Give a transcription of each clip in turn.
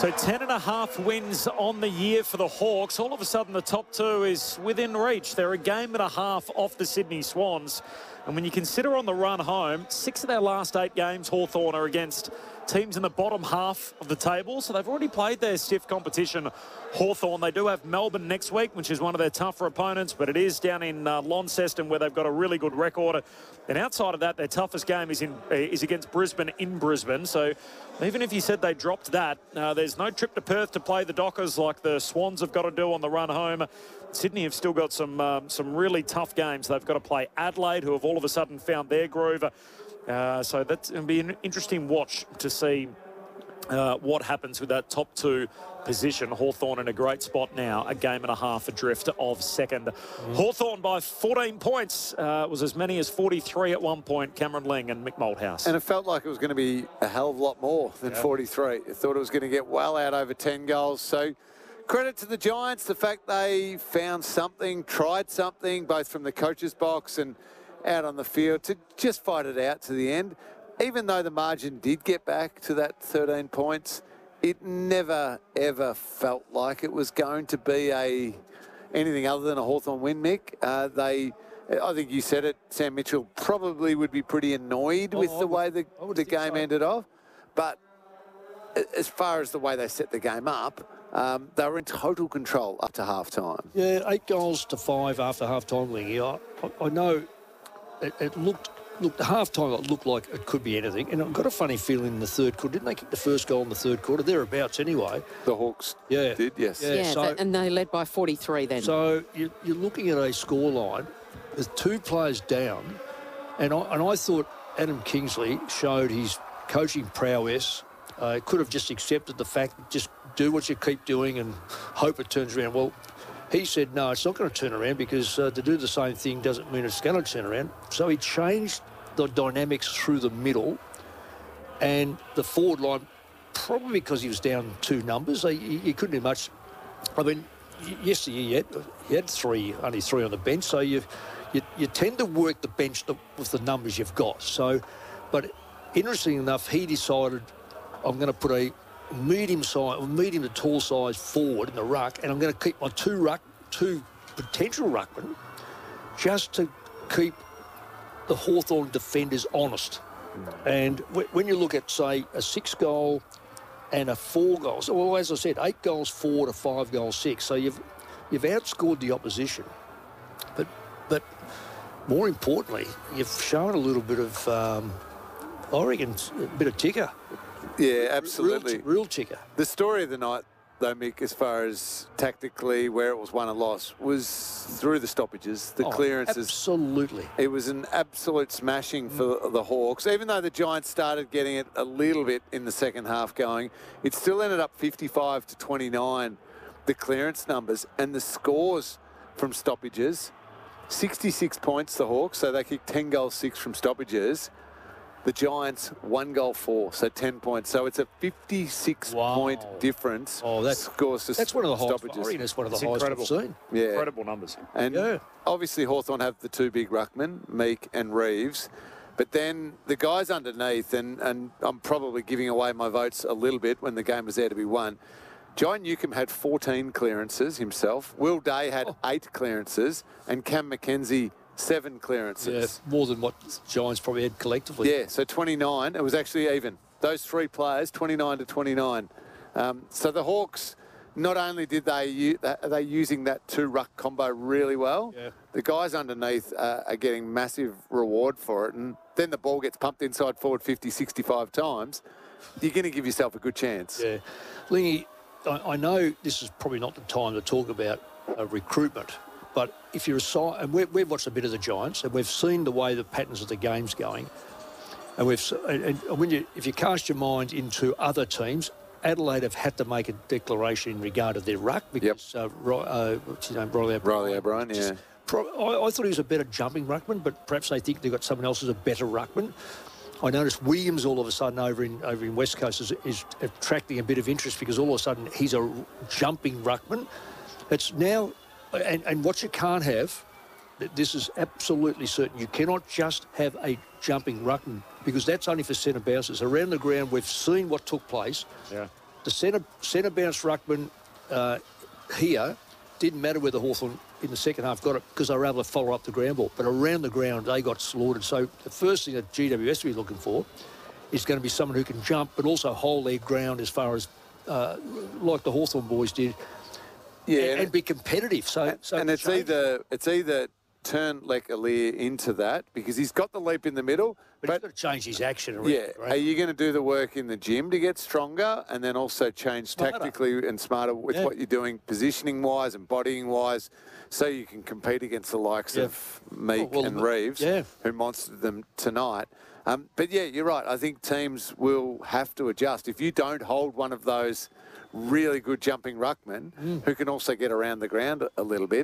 So 10.5 wins on the year for the Hawks. All of a sudden, the top two is within reach. They're a game and a half off the Sydney Swans. And when you consider on the run home, 6 of their last 8 games, Hawthorn are against teams in the bottom half of the table. So they've already played their stiff competition, Hawthorn. They do have Melbourne next week, which is one of their tougher opponents, but it is down in Launceston where they've got a really good record. And outside of that, their toughest game is against Brisbane in Brisbane. So even if you said they dropped that, there's no trip to Perth to play the Dockers like the Swans have got to do on the run home. Sydney have still got some really tough games. They've got to play Adelaide, who have all of a sudden found their groove. So that's going to be an interesting watch to see what happens with that top two position. Hawthorn in a great spot now, a game and a half adrift of second. Hawthorn by 14 points. Was as many as 43 at one point, Cameron Ling and Mick Malthouse. And it felt like it was going to be a hell of a lot more than 43. I thought it was going to get well out over 10 goals. So credit to the Giants, the fact they found something, tried something, both from the coach's box and out on the field to just fight it out to the end. Even though the margin did get back to that 13 points, it never, ever felt like it was going to be anything other than a Hawthorn win, Mick. I think you said it, Sam Mitchell probably would be pretty annoyed with the way the game ended off. But as far as the way they set the game up, they were in total control up to half-time. Yeah, 8 goals to 5 after half-time, Lingy. I know it looked half-time, it looked like it could be anything. And I've got a funny feeling in the third quarter. Didn't they kick the first goal in the third quarter? Thereabouts anyway. The Hawks did, yes. Yeah, and they led by 43 then. So you're looking at a scoreline with 2 players down. And I thought Adam Kingsley showed his coaching prowess. Could have just accepted the fact, just do what you keep doing and hope it turns around. Well, he said, no, it's not going to turn around because to do the same thing doesn't mean it's going to turn around. So he changed the dynamics through the middle, and the forward line, probably because he was down 2 numbers, he couldn't do much. I mean, yesterday he had only three on the bench, so you tend to work the bench with the numbers you've got. So, but interesting enough, he decided, I'm going to put a medium to tall size forward in the ruck, and I'm going to keep my two potential ruckmen just to keep the Hawthorn defenders honest. And when you look at, say, a 6 goal and a 4 goals, well, as I said, 8 goals 4 to 5 goals 6, so you've outscored the opposition. But more importantly, you've shown a little bit of, I reckon, a bit of ticker. Yeah, absolutely. Real ticker. The story of the night, though, Mick, as far as tactically where it was won and lost, was through the stoppages, the clearances. Absolutely. It was an absolute smashing for the Hawks. Even though the Giants started getting it a little bit in the second half going, it still ended up 55 to 29, the clearance numbers. And the scores from stoppages, 66 points, the Hawks, so they kicked 10 goals 6 from stoppages. The Giants, 1 goal 4, so 10 points. So it's a 56-point difference. Oh, that's one of the highest. That's one of the highest I've seen. Yeah. Incredible numbers. And obviously Hawthorn have the 2 big ruckmen, Meek and Reeves. But then the guys underneath, and I'm probably giving away my votes a little bit when the game was there to be won. Jai Newcombe had 14 clearances himself. Will Day had 8 clearances. And Cam McKenzie, 7 clearances. Yeah, more than what Giants probably had collectively. Yeah, so 29. It was actually even. Those 3 players, 29 to 29. So the Hawks, not only did are they using that 2 ruck combo really well, the guys underneath are getting massive reward for it. And then the ball gets pumped inside forward 50, 65 times. You're going to give yourself a good chance. Yeah. Lingy, I know this is probably not the time to talk about recruitment, but if you're and we've watched a bit of the Giants, and we've seen the way the patterns of the game's going, and if you cast your mind into other teams, Adelaide have had to make a declaration in regard to their ruck because what's his name, Riley O'Brien, yeah. I thought he was a better jumping ruckman, but perhaps they think they've got someone else who's a better ruckman. I noticed Williams all of a sudden over in West Coast is attracting a bit of interest because all of a sudden he's a jumping ruckman. It's now, and what you can't have, this is absolutely certain, you cannot just have a jumping ruckman because that's only for centre bounces. Around the ground, we've seen what took place. Yeah. the centre bounce ruckman here didn't matter whether Hawthorn in the second half got it because they were able to follow up the ground ball. But around the ground, they got slaughtered. So the first thing that GW has to be looking for is going to be someone who can jump but also hold their ground as far as, like the Hawthorn boys did, and be competitive. And it's either turn Lecalier into that because he's got the leap in the middle. But he's got to change his action around. Yeah. Are you going to do the work in the gym to get stronger and then also change tactically and smarter with what you're doing positioning-wise and bodying-wise so you can compete against the likes of Meek and Reeves, who monstered them tonight? But, yeah, you're right. I think teams will have to adjust. If you don't hold one of those really good jumping ruckmen who can also get around the ground a little bit,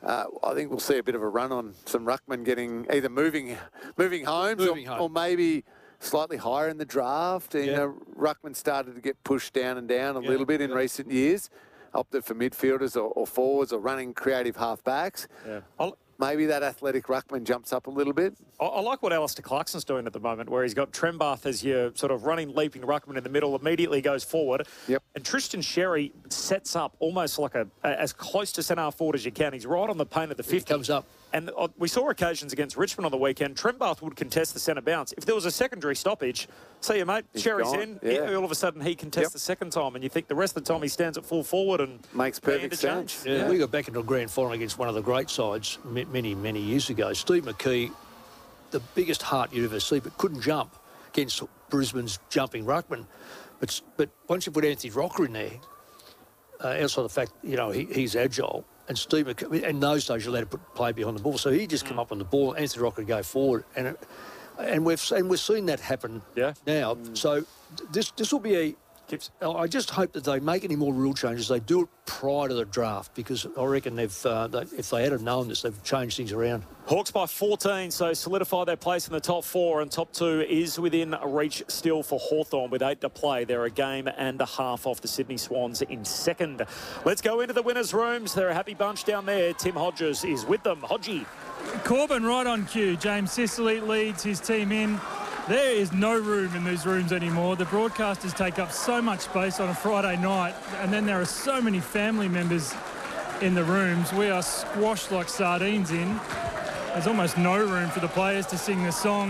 I think we'll see a bit of a run on some ruckmen getting either moving homes or maybe slightly higher in the draft. You know, ruckmen started to get pushed down a little bit in recent years, opted for midfielders or forwards or running creative half-backs. Yeah. Maybe that athletic ruckman jumps up a little bit. I like what Alistair Clarkson's doing at the moment, where he's got Trembath as your sort of running, leaping ruckman in the middle, immediately goes forward. Yep. And Tristan Sherry sets up almost like as close to centre forward as you can. He's right on the paint of the 50. He comes up. And we saw occasions against Richmond on the weekend. Trembath would contest the centre bounce. If there was a secondary stoppage, see you, mate, Sherry's in. All of a sudden he contests the second time, and you think the rest of the time he stands at full forward and makes perfect sense. Yeah, we got back into a grand final against one of the great sides many, many years ago. Steve McKee, the biggest heart you'd ever see, but couldn't jump against Brisbane's jumping ruckman. But once you put Anthony Rocker in there, outside the fact, he's agile, and Steve McKee, in those days you allowed to play behind the ball, so he just come up on the ball, Anthony Rocker would go forward, and we've seen that happen now. So this will be I just hope that they make any more rule changes. They do it prior to the draft because I reckon if they had known this, they've changed things around. Hawks by 14, so solidify their place in the top 4, and top 2 is within reach still for Hawthorn with 8 to play. They're a game and a half off the Sydney Swans in second. Let's go into the winners' rooms. They're a happy bunch down there. Tim Hodges is with them. Hodgie. Corbin right on cue. James Sicily leads his team in. There is no room in these rooms anymore. The broadcasters take up so much space on a Friday night, and then there are so many family members in the rooms. We are squashed like sardines in. There's almost no room for the players to sing the song.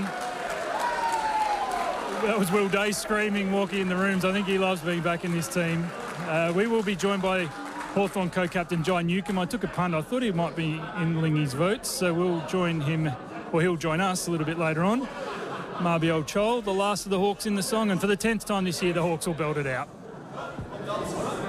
That was Will Day screaming, walking in the rooms. I think he loves being back in this team. We will be joined by Hawthorn co-captain Jai Newcombe. I took a punt. I thought he might be in Lingy's votes, so we'll join him, or he'll join us a little bit later on. Marbiel Chol, the last of the Hawks in the song, and for the 10th time this year, the Hawks will belt it out.